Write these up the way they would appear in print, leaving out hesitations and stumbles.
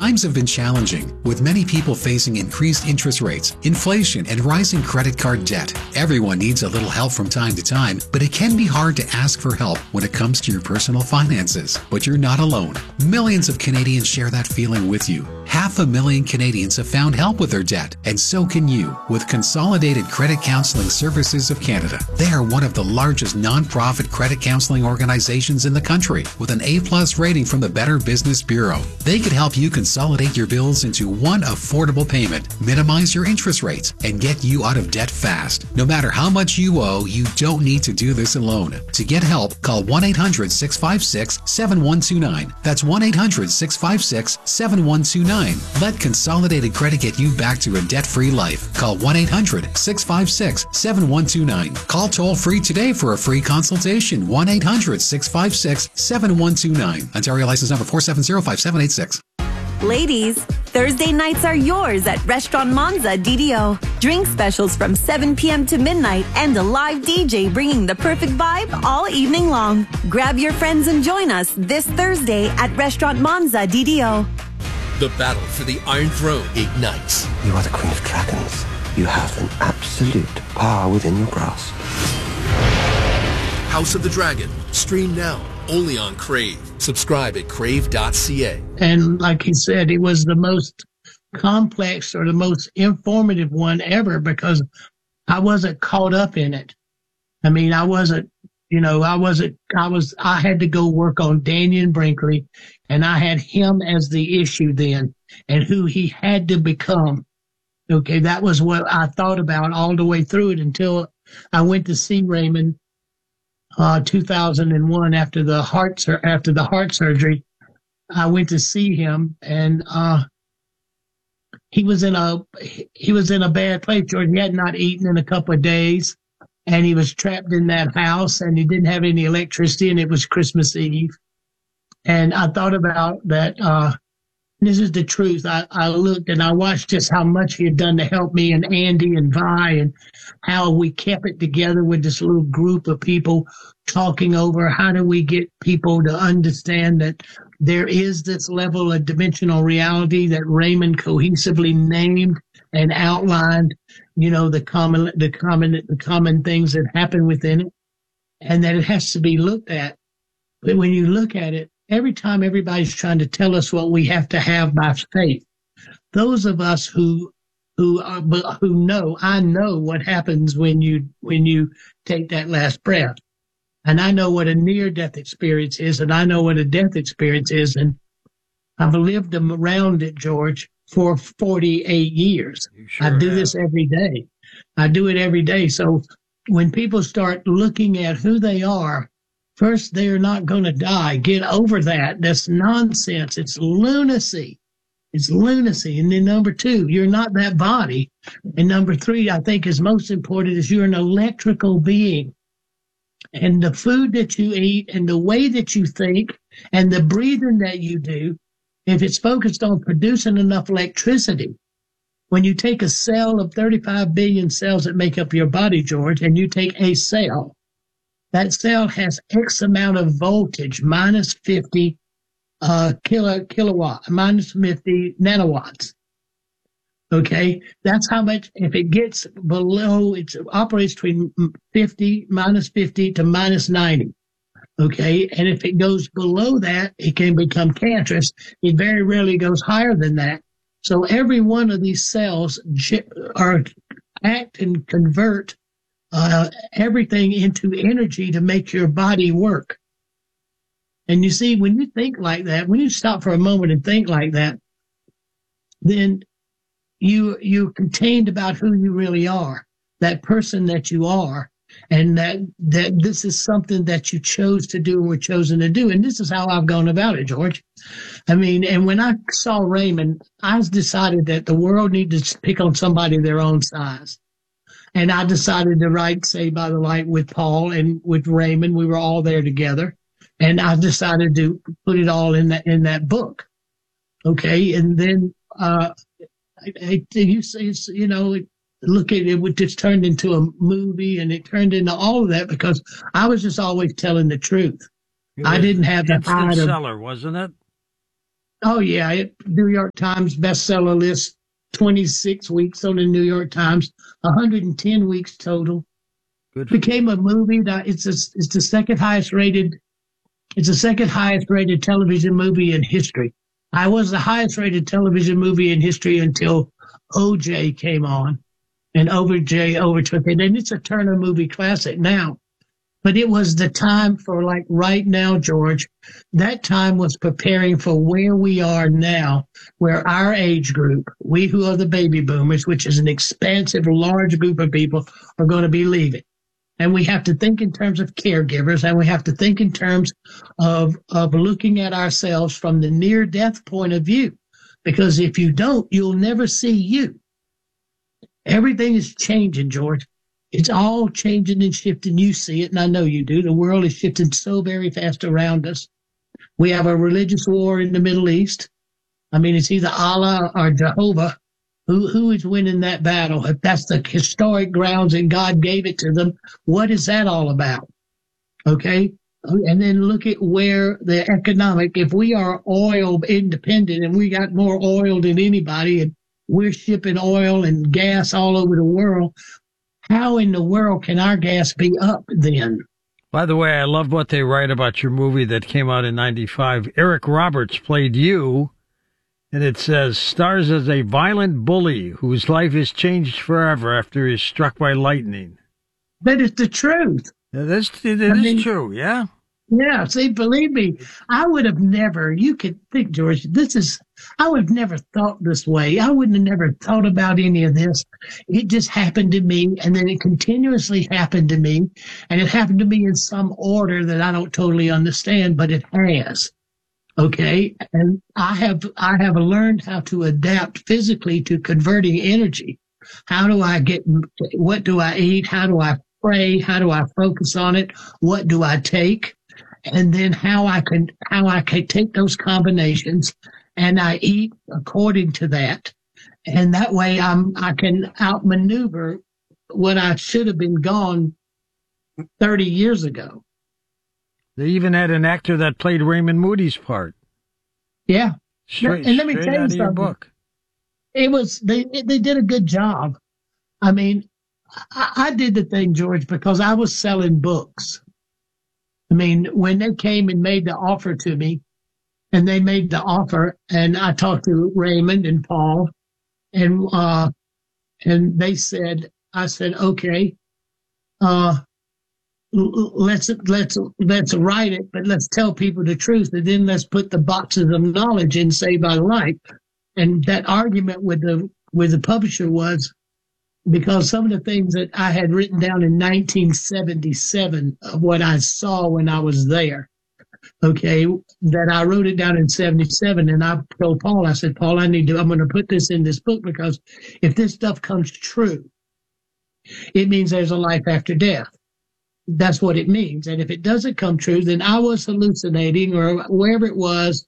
Times have been challenging, with many people facing increased interest rates, inflation, and rising credit card debt. Everyone needs a little help from time to time, but it can be hard to ask for help when it comes to your personal finances. But you're not alone. Millions of Canadians share that feeling with you. 500,000 Canadians have found help with their debt, and so can you with Consolidated Credit Counseling Services of Canada. They are one of the largest non-profit credit counseling organizations in the country with an A+ rating from the Better Business Bureau. They could help you consolidate your bills into one affordable payment, minimize your interest rates, and get you out of debt fast. No matter how much you owe, you don't need to do this alone. To get help, call 1-800-656-7129. That's 1-800-656-7129. Let Consolidated Credit get you back to a debt-free life. Call 1-800-656-7129. Call toll-free today for a free consultation. 1-800-656-7129. Ontario license number 4705786. Ladies, Thursday nights are yours at Restaurant Monza DDO. Drink specials from 7 p.m. to midnight and a live DJ bringing the perfect vibe all evening long. Grab your friends and join us this Thursday at Restaurant Monza DDO. The battle for the Iron Throne ignites. You are the Queen of Dragons. You have an absolute power within your grasp. House of the Dragon. Stream now. Only on Crave. Subscribe at crave.ca. And like he said, it was the most complex or the most informative one ever because I wasn't caught up in it. I mean, I had to go work on Dannion Brinkley, and I had him as the issue then and who he had to become. Okay, that was what I thought about all the way through it until I went to see Raymond 2001 after the heart surgery. I went to see him, and he was in a bad place, George. He had not eaten in a couple of days, and he was trapped in that house, and he didn't have any electricity, and it was Christmas Eve. And I thought about that. This is the truth. I looked and I watched just how much he had done to help me and Andy and Vi, and how we kept it together with this little group of people talking over how do we get people to understand that there is this level of dimensional reality that Raymond cohesively named and outlined, the common things that happen within it, and that it has to be looked at. But when you look at it, every time everybody's trying to tell us what we have to have by faith, those of us who know, I know what happens when you take that last breath. And I know what a near-death experience is, and I know what a death experience is, and I've lived around it, George, for 48 years. I do this every day. I do it every day. So when people start looking at who they are, first, they're not going to die. Get over that. That's nonsense. It's lunacy. It's lunacy. And then number two, you're not that body. And number three, I think is most important, is you're an electrical being. And the food that you eat and the way that you think and the breathing that you do, if it's focused on producing enough electricity, when you take a cell of 35 billion cells that make up your body, George, and you take a cell, that cell has X amount of voltage, minus 50 kilowatt, minus 50 nanowatts. Okay, that's how much. If it gets below, it operates between minus 50 to minus 90. Okay, and if it goes below that, it can become cancerous. It very rarely goes higher than that. So every one of these cells act and convert everything into energy to make your body work. And you see, when you think like that, when you stop for a moment and think like that, then you're contained about who you really are, that person that you are, and that this is something that you chose to do and were chosen to do. And this is how I've gone about it, George. I mean, and when I saw Raymond, I decided that the world needed to pick on somebody their own size. And I decided to write Saved by the Light with Paul and with Raymond. We were all there together. And I decided to put it all in that book. Okay. And then, look at it, it just turned into a movie, and it turned into all of that because I was just always telling the truth. I didn't have the instant seller, wasn't it? Oh, yeah. New York Times bestseller list, 26 weeks on the New York Times, 110 weeks total. Good. Became a movie that it's the second highest rated. It's the second highest rated television movie in history. I was the highest rated television movie in history until OJ came on, and OJ overtook it. And it's a Turner movie classic now. But it was the time for, like, right now, George, that time was preparing for where we are now, where our age group, we who are the baby boomers, which is an expansive, large group of people, are going to be leaving. And we have to think in terms of caregivers, and we have to think in terms of looking at ourselves from the near-death point of view. Because if you don't, you'll never see you. Everything is changing, George. It's all changing and shifting. You see it, and I know you do. The world is shifting so very fast around us. We have a religious war in the Middle East. I mean, it's either Allah or Jehovah. Who is winning that battle? If that's the historic grounds and God gave it to them, what is that all about? Okay? And then look at where the economic, if we are oil independent and we got more oil than anybody and we're shipping oil and gas all over the world, how in the world can our gas be up then? By the way, I love what they write about your movie that came out in 95. Eric Roberts played you, and it says, stars as a violent bully whose life is changed forever after he is struck by lightning. That is the truth. It is true, yeah? Yeah, see, believe me, I would have never, you could think, George, I would have never thought this way. I wouldn't have never thought about any of this. It just happened to me, and then it continuously happened to me, and it happened to me in some order that I don't totally understand, but it has. Okay, and I have learned how to adapt physically to converting energy. How do I what do I eat? How do I pray? How do I focus on it? What do I take? And then how I can take those combinations and I eat according to that. And that way I can outmaneuver what I should have been gone 30 years ago. They even had an actor that played Raymond Moody's part. Yeah. Straight and let me tell you out of your something. book. It was, they did a good job. I mean, I did the thing, George, because I was selling books. I mean, when they came and made the offer to me, and they made the offer, and I talked to Raymond and Paul, and they said, I said, okay, let's write it, but let's tell people the truth, and then let's put the boxes of knowledge in Save Our Life. And that argument with the publisher was because some of the things that I had written down in 1977 of what I saw when I was there, okay, that I wrote it down in 77, and I told Paul, I said, Paul, I'm going to put this in this book because if this stuff comes true, it means there's a life after death. That's what it means. And if it doesn't come true, then I was hallucinating or wherever it was,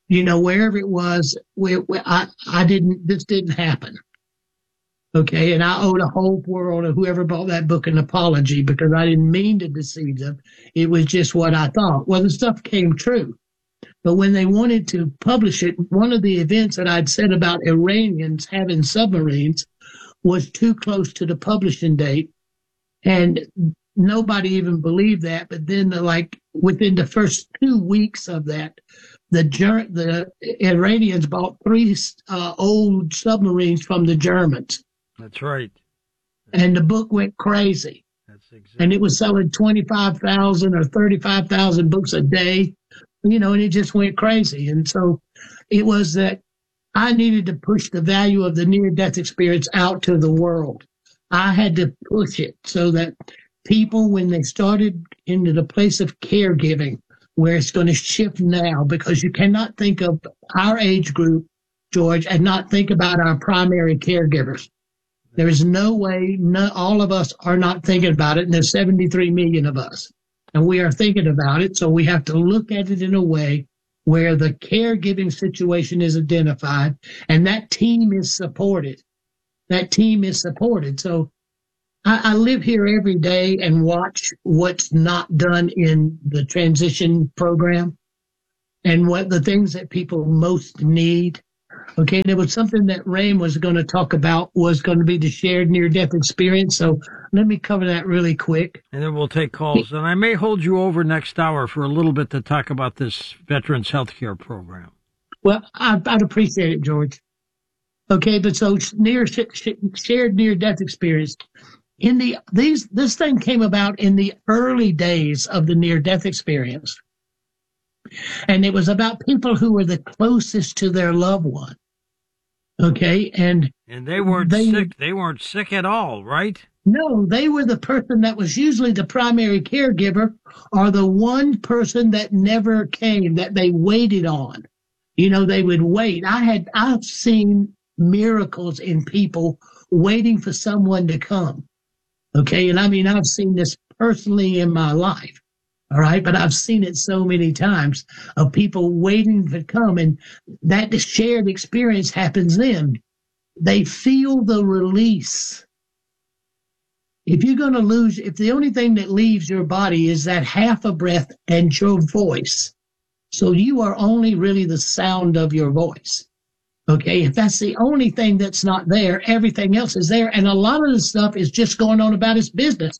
this didn't happen. Okay, and I owe the whole world of whoever bought that book an apology because I didn't mean to deceive them. It was just what I thought. Well, the stuff came true. But when they wanted to publish it, one of the events that I'd said about Iranians having submarines was too close to the publishing date. And nobody even believed that. But then, like, within the first 2 weeks of that, the Iranians bought 3 old submarines from the Germans. That's right. And the book went crazy. That's exactly. And it was selling 25,000 or 35,000 books a day, and it just went crazy. And so it was that I needed to push the value of the near-death experience out to the world. I had to push it so that people, when they started into the place of caregiving, where it's going to shift now, because you cannot think of our age group, George, and not think about our primary caregivers. There is no way, all of us are not thinking about it, and there's 73 million of us, and we are thinking about it, so we have to look at it in a way where the caregiving situation is identified, and that team is supported. That team is supported. So I live here every day and watch what's not done in the transition program. and what the things that people most need. Okay, there was something that Rain was going to talk about was going to be the shared near-death experience. So let me cover that really quick. And then we'll take calls. And I may hold you over next hour for a little bit to talk about this Veterans Health Care Program. Well, I'd appreciate it, George. Okay, but so shared near-death experience. This thing came about in the early days of the near-death experience. And it was about people who were the closest to their loved one. Okay, and they weren't sick. They weren't sick at all, right? No, they were the person that was usually the primary caregiver, or the one person that never came, that they waited on. You know, they would wait. I've seen miracles in people waiting for someone to come. Okay, and I mean, I've seen this personally in my life. All right, but I've seen it so many times of people waiting to come, and that shared experience happens then. They feel the release. If you're going to lose, if the only thing that leaves your body is that half a breath and your voice, so you are only really the sound of your voice. Okay, if that's the only thing that's not there, everything else is there, and a lot of the stuff is just going on about its business.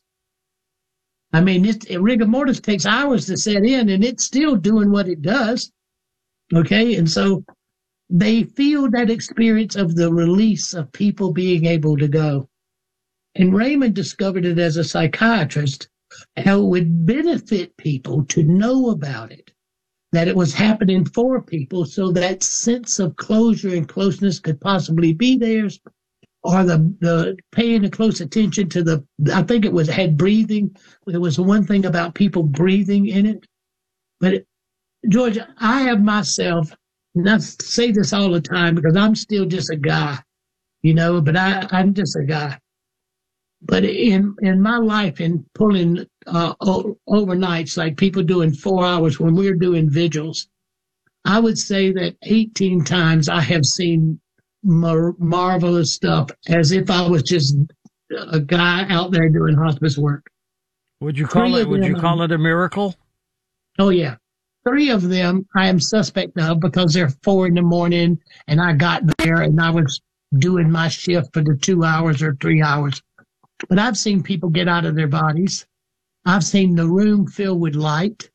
I mean, rigor mortis takes hours to set in, and it's still doing what it does. Okay, and so they feel that experience of the release of people being able to go. And Raymond discovered it as a psychiatrist, how it would benefit people to know about it, that it was happening for people, so that sense of closure and closeness could possibly be theirs, or the paying the close attention to I think it had breathing. There was one thing about people breathing in it. But George, I have myself, and I say this all the time because I'm still just a guy, you know, but I'm just a guy. But in my life, in pulling overnights, like people doing 4 hours when we're doing vigils, I would say that 18 times I have seen marvelous stuff, as if I was just a guy out there doing hospice work. Would you call it a miracle? Oh yeah. 3 of them I am suspect of because they're 4 a.m. and I got there and I was doing my shift for the 2 hours or 3 hours. But I've seen people get out of their bodies. I've seen the room fill with light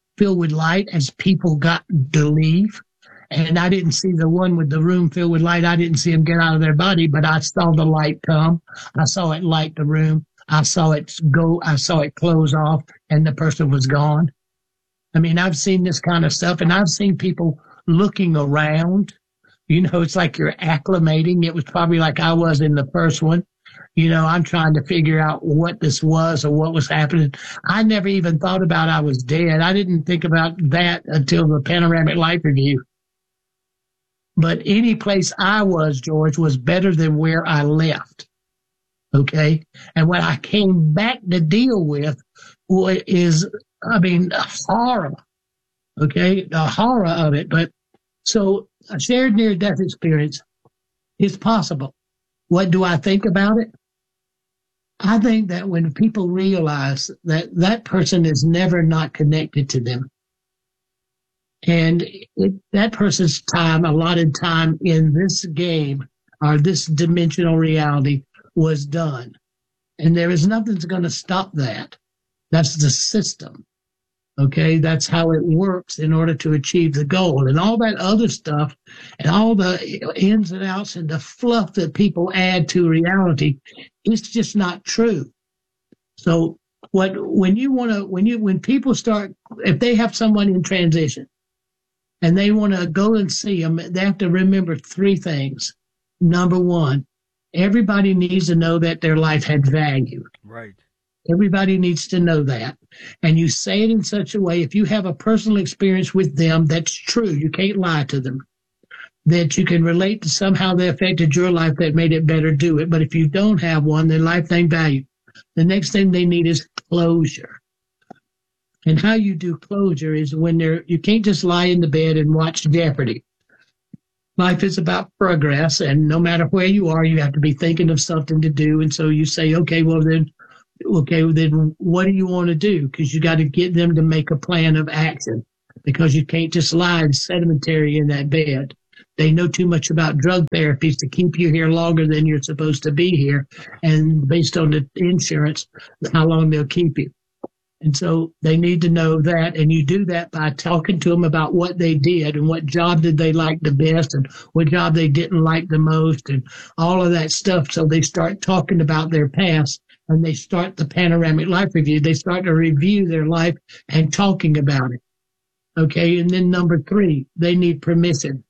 as people got to leave. And I didn't see the one with the room filled with light. I didn't see them get out of their body, but I saw the light come. I saw it light the room. I saw it go. I saw it close off, and the person was gone. I mean, I've seen this kind of stuff, and I've seen people looking around. You know, it's like you're acclimating. It was probably like I was in the first one. You know, I'm trying to figure out what this was or what was happening. I never even thought about I was dead. I didn't think about that until the Panoramic Life Review. But any place I was, George, was better than where I left. Okay? And what I came back to deal with is, I mean, horror. Okay? The horror of it. But so a shared near-death experience is possible. What do I think about it? I think that when people realize that that person is never not connected to them, and that person's time, allotted time in this game or this dimensional reality was done. And there is nothing that's going to stop that. That's the system. Okay, that's how it works in order to achieve the goal. And all that other stuff and all the ins and outs and the fluff that people add to reality, it's just not true. So when people start, if they have someone in transition and they want to go and see them, they have to remember 3 things. Number 1, everybody needs to know that their life had value. Right. Everybody needs to know that. And you say it in such a way, if you have a personal experience with them that's true, you can't lie to them, that you can relate to somehow they affected your life that made it better, do it. But if you don't have one, then life ain't value. The next thing they need is closure. And how you do closure is when you can't just lie in the bed and watch Jeopardy. Life is about progress, and no matter where you are, you have to be thinking of something to do. And so you say, okay, then what do you want to do? Because you got to get them to make a plan of action. because you can't just lie and sedentary in that bed. They know too much about drug therapies to keep you here longer than you're supposed to be here, and based on the insurance, how long they'll keep you. And so they need to know that, and you do that by talking to them about what they did and what job did they like the best and what job they didn't like the most and all of that stuff. So they start talking about their past, and they start the panoramic life review. They start to review their life and talking about it. Okay, and then number 3, they need permission.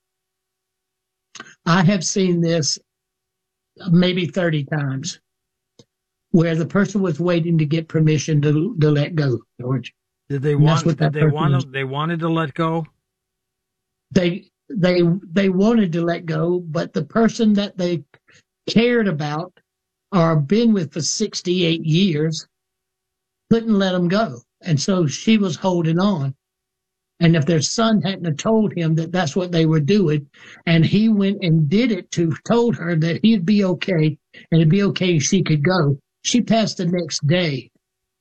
I have seen this maybe 30 times, where the person was waiting to get permission to let go, George. Did they want? They wanted to let go. They wanted to let go, but the person that they cared about or been with for 68 years couldn't let them go, and so she was holding on. And if their son hadn't have told him that that's what they were doing, and he went and did it told her that he'd be okay and it'd be okay if she could go, she passed the next day.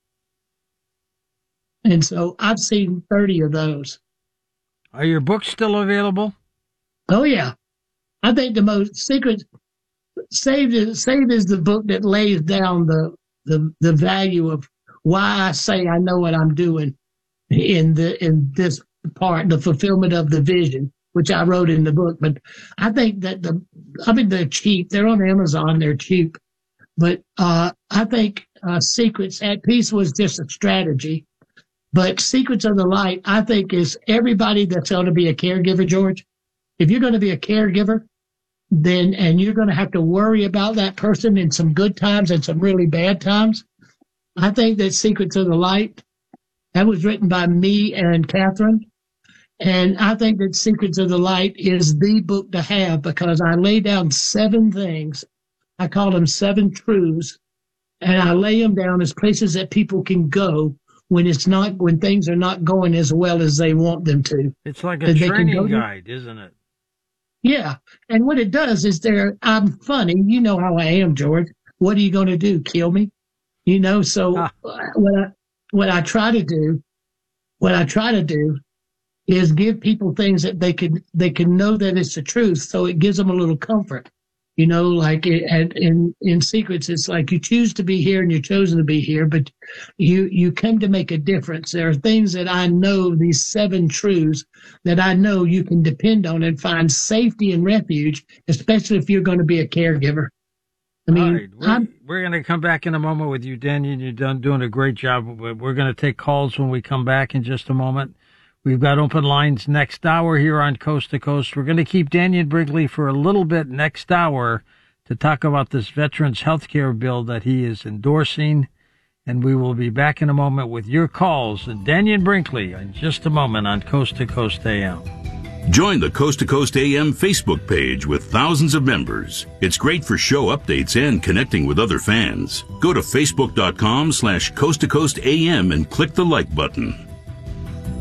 And so I've seen 30 of those. Are your books still available? Oh, yeah. I think the most secret, Saved is the book that lays down the value of why I say I know what I'm doing in this part, the fulfillment of the vision, which I wrote in the book. But I think that they're cheap. They're on Amazon. They're cheap. But I think Secrets at Peace was just a strategy. But Secrets of the Light, I think, is everybody that's going to be a caregiver, George. If you're going to be a caregiver, and you're going to have to worry about that person in some good times and some really bad times, I think that Secrets of the Light, that was written by me and Catherine. And I think that Secrets of the Light is the book to have, because I lay down 7 things. I call them 7 truths, and I lay them down as places that people can go when things are not going as well as they want them to. It's like a training guide, isn't it? Yeah. And what it does is I'm funny. You know how I am, George. What are you going to do? Kill me? So what I try to do is give people things that they can know that it's the truth. So it gives them a little comfort. Like in Secrets, it's like you choose to be here and you're chosen to be here, but you come to make a difference. There are things that I know, these 7 truths that I know you can depend on and find safety and refuge, especially if you're going to be a caregiver. I mean, all right. We're going to come back in a moment with you, Daniel. You're doing a great job. We're going to take calls when we come back in just a moment. We've got open lines next hour here on Coast to Coast. We're going to keep Daniel Brinkley for a little bit next hour to talk about this veterans health care bill that he is endorsing. And we will be back in a moment with your calls. And Daniel Brinkley in just a moment on Coast to Coast AM. Join the Coast to Coast AM Facebook page with thousands of members. It's great for show updates and connecting with other fans. Go to facebook.com/Coast to Coast AM and click the like button.